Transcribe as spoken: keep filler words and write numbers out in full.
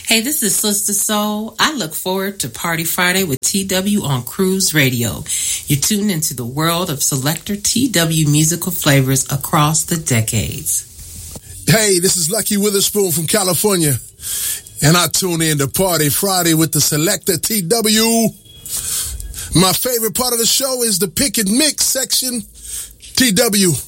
Hey, this is Sister Soul. I look forward to Party Friday with T W on Cruise Radio. You're tuned into the world of Selector T W musical flavors across the decades. Hey, this is Lucky Witherspoon from California, and I tune in to Party Friday with the Selector T W. My favorite part of the show is the pick and mix section. T W,